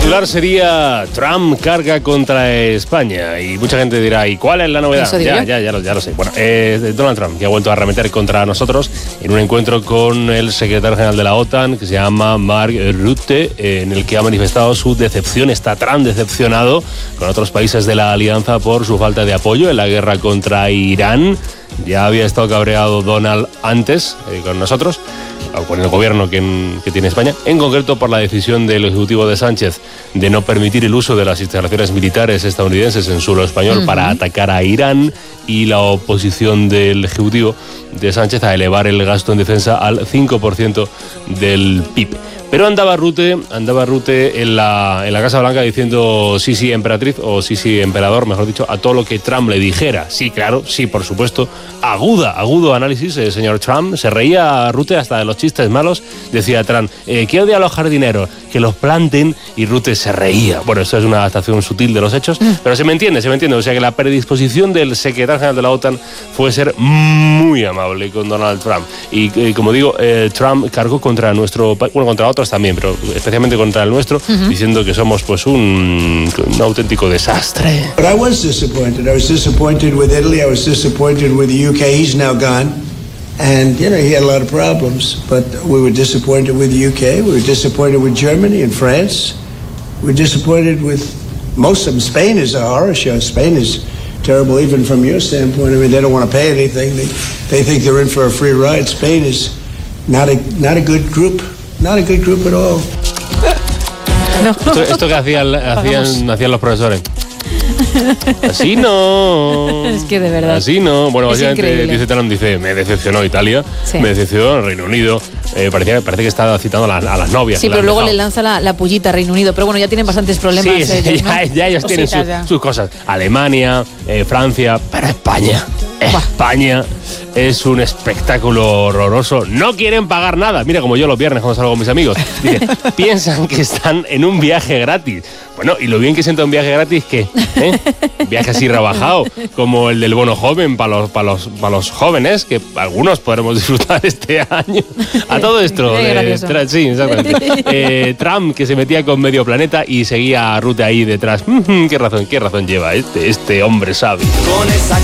titular sería Trump carga contra España y mucha gente dirá, ¿y cuál es la novedad? Ya lo sé. Bueno, Donald Trump, que ha vuelto a arremeter contra nosotros en un encuentro con el secretario general de la OTAN, que se llama Mark Rutte, en el que ha manifestado su decepción. Está tan decepcionado con otros países de la alianza por su falta de apoyo en la guerra contra Irán. Ya había estado cabreado Donald antes con nosotros, o con el gobierno que tiene España, en concreto por la decisión del Ejecutivo de Sánchez de no permitir el uso de las instalaciones militares estadounidenses en suelo español para atacar a Irán, y la oposición del Ejecutivo de Sánchez a elevar el gasto en defensa al 5% del PIB. Pero andaba Rutte en la Casa Blanca diciendo sí, emperatriz, o sí, emperador, mejor dicho, a todo lo que Trump le dijera. Sí, claro, sí, por supuesto. Agudo análisis, señor Trump. Se reía Rutte hasta de los chistes malos. Decía Trump, ¿qué odia a los jardineros? Que los planten, y Rutte se reía. Bueno, esto es una adaptación sutil de los hechos, pero se me entiende. O sea que la predisposición del secretario general de la OTAN fue ser muy amable con Donald Trump. Y como digo, Trump cargó contra nuestro país, bueno, contra otros también, pero especialmente contra el nuestro, diciendo que somos pues un auténtico desastre. But I was disappointed. I was disappointed with Italy. I was disappointed with the UK. He's now gone. And, he had a lot of problems. But we were disappointed with the UK. We were disappointed with Germany and France. We were disappointed with most of them. Spain is a horror show. Spain is terrible even from your standpoint. I mean, they don't want to pay anything. They think they're in for a free ride. Spain is not a good group. Not a good group at all. Esto que hacían los profesores. Así no. Es que de verdad. Así no. Bueno, básicamente dice Trump, me decepcionó Italia, me decepcionó el Reino Unido. Parece que está citando a las novias. Sí, pero luego le lanza la pullita a Reino Unido. Pero bueno, ya tienen bastantes problemas. Sí, ellos, ¿no? ya ellos tienen sus cosas. Alemania, Francia, pero España. España es un espectáculo horroroso. No quieren pagar nada. Mira, como yo los viernes cuando salgo con mis amigos. Dice, piensan que están en un viaje gratis. Bueno, y lo bien que sienta un viaje gratis, ¿qué? Un viaje así rebajado, como el del bono joven para los jóvenes, que algunos podremos disfrutar este año. A todo esto. Sí, exactamente. Trump, que se metía con medio planeta y seguía a Rutte ahí detrás. ¿Qué razón lleva este hombre sabio?